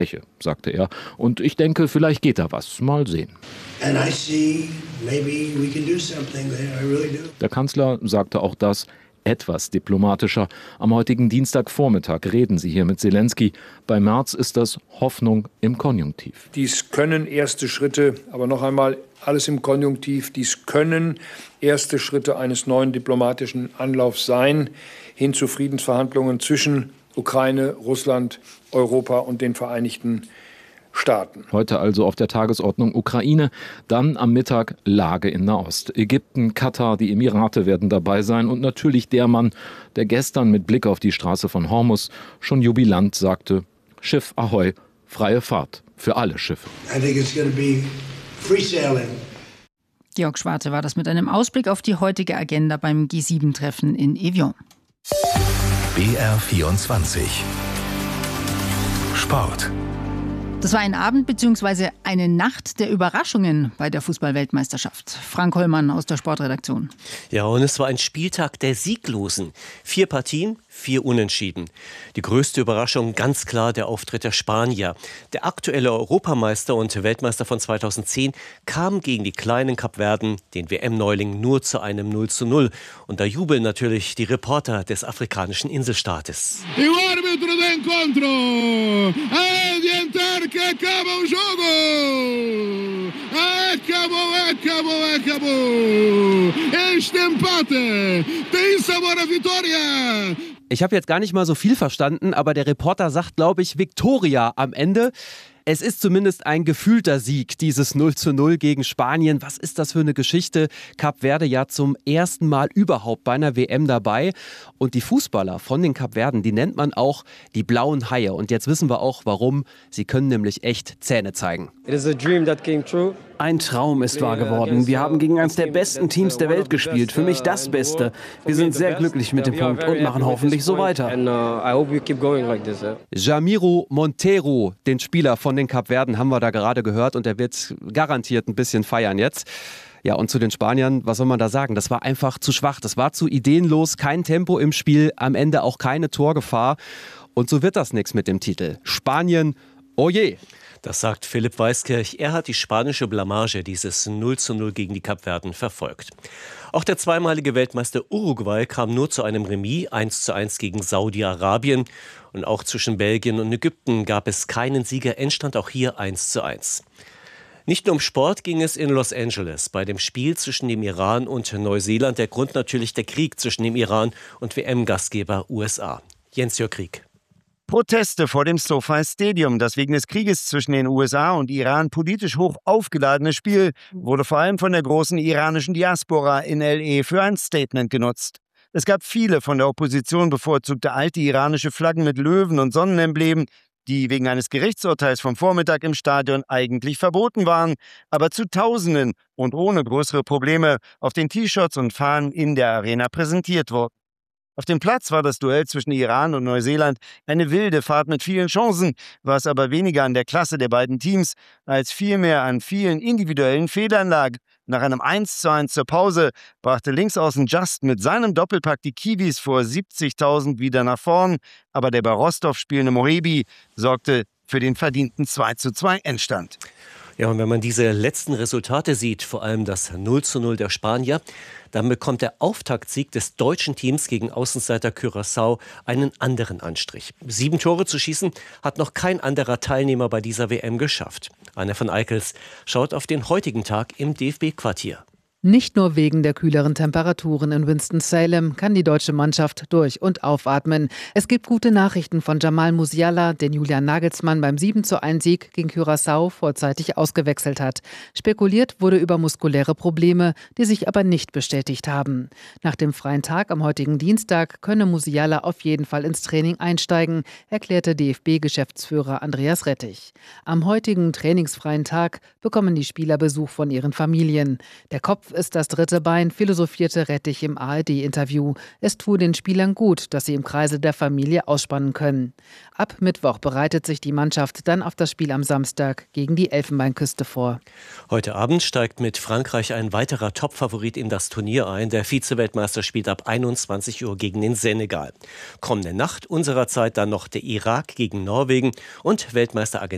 sagte er. Und ich denke, vielleicht geht da was. Mal sehen. Der Kanzler sagte auch das etwas diplomatischer. Am heutigen Dienstagvormittag reden sie hier mit Zelensky. Bei Merz ist das Hoffnung im Konjunktiv. Dies können erste Schritte, aber noch einmal alles im Konjunktiv, dies können erste Schritte eines neuen diplomatischen Anlaufs sein, hin zu Friedensverhandlungen zwischen Ukraine, Russland, Europa und den Vereinigten Staaten. Heute also auf der Tagesordnung Ukraine, dann am Mittag Lage in Nahost. Ägypten, Katar, die Emirate werden dabei sein und natürlich der Mann, der gestern mit Blick auf die Straße von Hormuz schon jubilant sagte: Schiff Ahoi, freie Fahrt für alle Schiffe. Georg Schwarte war das mit einem Ausblick auf die heutige Agenda beim G7-Treffen in Evian. BR24 Sport. Das war ein Abend bzw. eine Nacht der Überraschungen bei der Fußball-Weltmeisterschaft. Frank Hollmann aus der Sportredaktion. Ja, und es war ein Spieltag der Sieglosen. 4 Partien, 4 Unentschieden. Die größte Überraschung ganz klar der Auftritt der Spanier. Der aktuelle Europameister und Weltmeister von 2010 kam gegen die kleinen Kapverden, den WM-Neuling, nur zu einem 0:0. Und da jubeln natürlich die Reporter des afrikanischen Inselstaates. Ich habe jetzt gar nicht mal so viel verstanden, aber der Reporter sagt, glaube ich, Victoria am Ende. Es ist zumindest ein gefühlter Sieg, dieses 0:0 gegen Spanien. Was ist das für eine Geschichte? Kap Verde ja zum ersten Mal überhaupt bei einer WM dabei. Und die Fußballer von den Kapverden, die nennt man auch die blauen Haie. Und jetzt wissen wir auch, warum. Sie können nämlich echt Zähne zeigen. Ein Traum ist wahr geworden. Wir haben gegen eines der besten Teams der Welt gespielt. Für mich das Beste. Wir sind sehr glücklich mit dem Punkt und machen hoffentlich so weiter. Jamiro Monteiro, den Spieler von den Kapverden, haben wir da gerade gehört. Und er wird garantiert ein bisschen feiern jetzt. Ja, und zu den Spaniern, was soll man da sagen? Das war einfach zu schwach. Das war zu ideenlos. Kein Tempo im Spiel. Am Ende auch keine Torgefahr. Und so wird das nichts mit dem Titel. Spanien, oh je. Das sagt Philipp Weiskirch. Er hat die spanische Blamage, dieses 0:0 gegen die Kapverden, verfolgt. Auch der zweimalige Weltmeister Uruguay kam nur zu einem Remis, 1:1 gegen Saudi-Arabien. Und auch zwischen Belgien und Ägypten gab es keinen Sieger. Endstand auch hier 1:1. Nicht nur um Sport ging es in Los Angeles. Bei dem Spiel zwischen dem Iran und Neuseeland. Der Grund natürlich der Krieg zwischen dem Iran und WM-Gastgeber USA. Jens-Jörg Krieg. Proteste vor dem SoFi Stadium. Das wegen des Krieges zwischen den USA und Iran politisch hoch aufgeladene Spiel wurde vor allem von der großen iranischen Diaspora in L.A. für ein Statement genutzt. Es gab viele von der Opposition bevorzugte alte iranische Flaggen mit Löwen und Sonnenemblemen, die wegen eines Gerichtsurteils vom Vormittag im Stadion eigentlich verboten waren, aber zu Tausenden und ohne größere Probleme auf den T-Shirts und Fahnen in der Arena präsentiert wurden. Auf dem Platz war das Duell zwischen Iran und Neuseeland eine wilde Fahrt mit vielen Chancen, was aber weniger an der Klasse der beiden Teams als vielmehr an vielen individuellen Fehlern lag. Nach einem 1:1 zur Pause brachte Linksaußen Just mit seinem Doppelpack die Kiwis vor 70.000 wieder nach vorn, aber der bei Rostov spielende Morebi sorgte für den verdienten 2:2 Endstand. Ja, und wenn man diese letzten Resultate sieht, vor allem das 0:0 der Spanier, dann bekommt der Auftaktsieg des deutschen Teams gegen Außenseiter Curaçao einen anderen Anstrich. 7 Tore zu schießen hat noch kein anderer Teilnehmer bei dieser WM geschafft. Anne von Eickels schaut auf den heutigen Tag im DFB-Quartier. Nicht nur wegen der kühleren Temperaturen in Winston-Salem kann die deutsche Mannschaft durch- und aufatmen. Es gibt gute Nachrichten von Jamal Musiala, den Julian Nagelsmann beim 7:1-Sieg gegen Curaçao vorzeitig ausgewechselt hat. Spekuliert wurde über muskuläre Probleme, die sich aber nicht bestätigt haben. Nach dem freien Tag am heutigen Dienstag könne Musiala auf jeden Fall ins Training einsteigen, erklärte DFB-Geschäftsführer Andreas Rettich. Am heutigen trainingsfreien Tag bekommen die Spieler Besuch von ihren Familien. Der Kopf ist das dritte Bein, philosophierte Rettich im ARD-Interview. Es tue den Spielern gut, dass sie im Kreise der Familie ausspannen können. Ab Mittwoch bereitet sich die Mannschaft dann auf das Spiel am Samstag gegen die Elfenbeinküste vor. Heute Abend steigt mit Frankreich ein weiterer Top-Favorit in das Turnier ein. Der Vize-Weltmeister spielt ab 21 Uhr gegen den Senegal. Kommende Nacht unserer Zeit dann noch der Irak gegen Norwegen und Weltmeister Argentinien